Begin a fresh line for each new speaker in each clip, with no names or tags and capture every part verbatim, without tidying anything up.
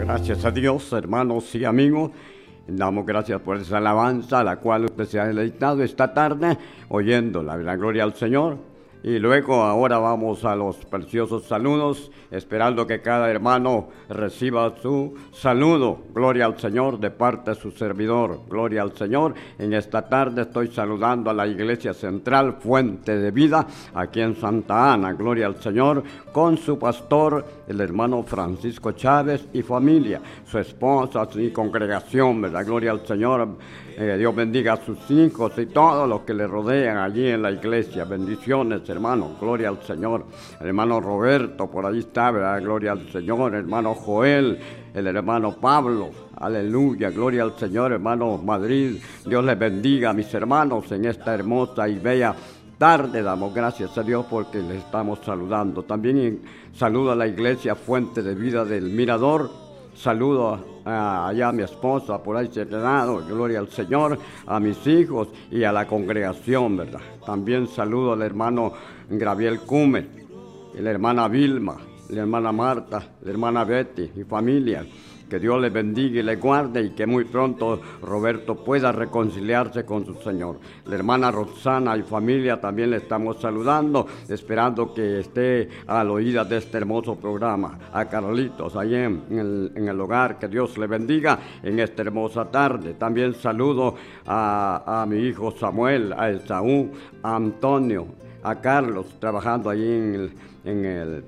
Gracias a Dios, hermanos y amigos. Damos gracias por esa alabanza a la cual usted se ha deleitado esta tarde, oyéndola. La gloria al Señor. Y luego ahora vamos a los preciosos saludos, esperando que cada hermano reciba su saludo. Gloria al Señor de parte de su servidor. Gloria al Señor. En esta tarde estoy saludando a la Iglesia Central Fuente de Vida, aquí en Santa Ana. Gloria al Señor, con su pastor, el hermano Francisco Chávez y familia, su esposa y congregación, ¿verdad? Gloria al Señor. Eh, Dios bendiga a sus hijos y todos los que le rodean allí en la iglesia. Bendiciones, hermano. Gloria al Señor. El hermano Roberto, por ahí está, ¿verdad? Gloria al Señor. Hermano Joel, el hermano Pablo. Aleluya. Gloria al Señor, hermano Madrid. Dios les bendiga a mis hermanos en esta hermosa y bella tarde. Damos gracias a Dios porque les estamos saludando. También saludo a la iglesia Fuente de Vida del Mirador. Saludo a, allá a mi esposa, por ahí serenado, gloria al Señor, a mis hijos y a la congregación, ¿verdad? También saludo al hermano Gabriel Cume, la hermana Vilma, la hermana Marta, la hermana Betty y familia. Que Dios les bendiga y les guarde y que muy pronto Roberto pueda reconciliarse con su Señor. La hermana Roxana y familia también le estamos saludando, esperando que esté a la oída de este hermoso programa. A Carlitos, ahí en, en, el, en el hogar, que Dios le bendiga en esta hermosa tarde. También saludo a, a mi hijo Samuel, a Esaú, a Antonio, a Carlos, trabajando ahí en el... En el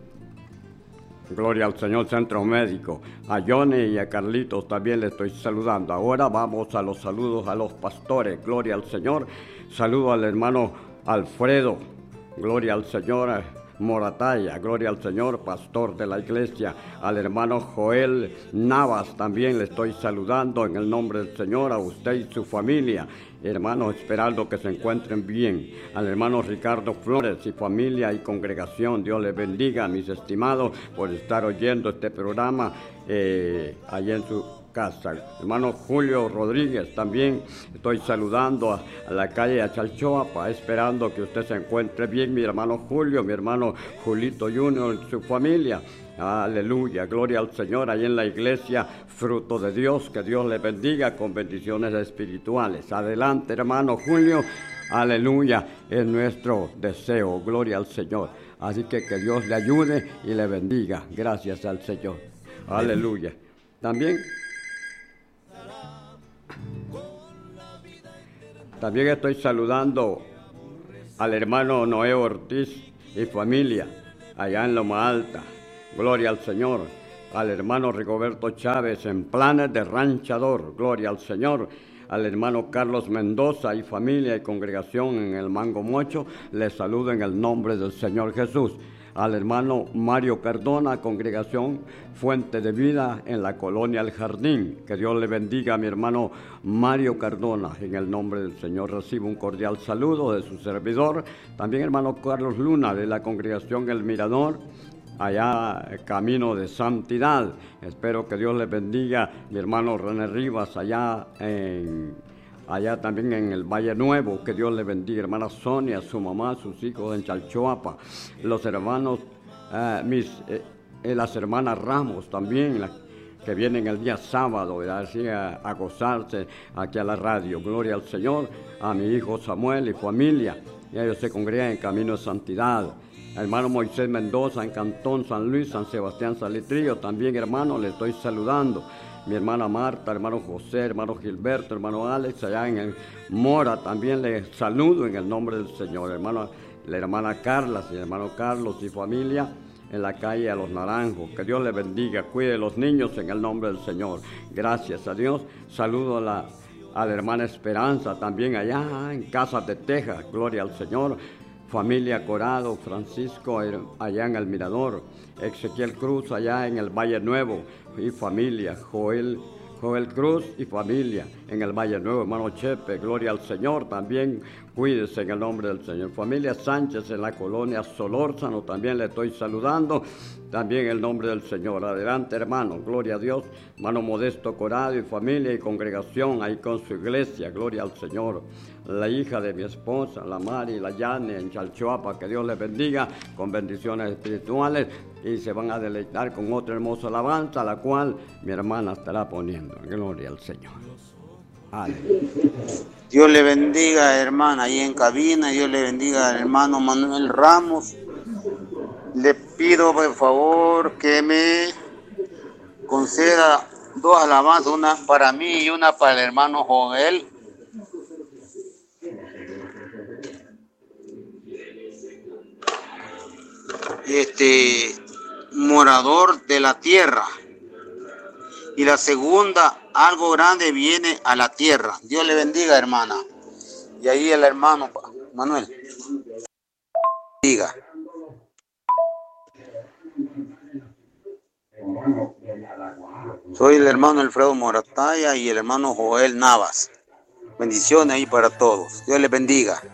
Gloria al Señor, Centro Médico. A Johnny y a Carlitos también le estoy saludando. Ahora vamos a los saludos a los pastores. Gloria al Señor. Saludo al hermano Alfredo. Gloria al Señor. Morataya, gloria al Señor, pastor de la iglesia. Al hermano Joel Navas también le estoy saludando en el nombre del Señor, a usted y su familia. Hermanos, esperando que se encuentren bien. Al hermano Ricardo Flores y familia y congregación, Dios les bendiga, mis estimados, por estar oyendo este programa eh, allá en su casa. Hermano Julio Rodríguez, también estoy saludando a, a la calle Achalchoapa, esperando que usted se encuentre bien, mi hermano Julio, mi hermano Julito Junior y su familia. Aleluya, gloria al Señor, ahí en la iglesia Fruto de Dios, que Dios le bendiga con bendiciones espirituales. Adelante, hermano Julio, aleluya, es nuestro deseo, gloria al Señor. Así que que Dios le ayude y le bendiga, gracias al Señor. Aleluya. También También estoy saludando al hermano Noé Ortiz y familia, allá en Loma Alta. Gloria al Señor. Al hermano Rigoberto Chávez en Planes de Ranchador. Gloria al Señor. Al hermano Carlos Mendoza y familia y congregación en el Mango Mocho, les saludo en el nombre del Señor Jesús. Al hermano Mario Cardona, congregación Fuente de Vida en la colonia El Jardín. Que Dios le bendiga a mi hermano Mario Cardona. En el nombre del Señor recibo un cordial saludo de su servidor. También hermano Carlos Luna de la congregación El Mirador, allá camino de santidad. Espero que Dios le bendiga. Mi hermano René Rivas allá en... allá también en el Valle Nuevo, que Dios le bendiga. Hermana Sonia, su mamá, sus hijos en Chalchoapa, los hermanos, eh, mis, eh, las hermanas Ramos también, la, que vienen el día sábado, así a, a gozarse aquí a la radio. Gloria al Señor, a mi hijo Samuel y familia, y ellos se congregan en Camino de Santidad. Hermano Moisés Mendoza en Cantón San Luis, San Sebastián Salitrillo, también hermano, le estoy saludando. Mi hermana Marta, hermano José, hermano Gilberto, hermano Alex, allá en el Mora, también les saludo en el nombre del Señor. Hermano, la hermana Carla, y el hermano Carlos y familia en la calle a los Naranjos. Que Dios les bendiga, cuide a los niños en el nombre del Señor. Gracias a Dios. Saludo a la, a la hermana Esperanza, también allá en Casas de Texas. Gloria al Señor. Familia Corado, Francisco allá en el Mirador, Ezequiel Cruz allá en el Valle Nuevo y familia, Joel, Joel Cruz y familia en el Valle Nuevo, hermano Chepe, gloria al Señor, también Cuídese en el nombre del Señor. Familia Sánchez en la colonia Solórzano, también le estoy saludando. También en el nombre del Señor. Adelante, hermano. Gloria a Dios. Hermano Modesto Corado y familia y congregación ahí con su iglesia. Gloria al Señor. La hija de mi esposa, la Mari, la Yane en Chalchuapa. Que Dios les bendiga con bendiciones espirituales. Y se van a deleitar con otra hermosa alabanza, la cual mi hermana estará poniendo. Gloria al Señor.
Dios le bendiga, hermana, ahí en cabina. Dios le bendiga al hermano Manuel Ramos. Le pido, por favor, que me conceda dos alabanzas, una para mí y una para el hermano Joel. Este, morador de la tierra. Y la segunda, algo grande viene a la tierra. Dios le bendiga, hermana. Y ahí el hermano Manuel. Diga. Soy el hermano Alfredo Morataya y el hermano Joel Navas. Bendiciones ahí para todos. Dios les bendiga.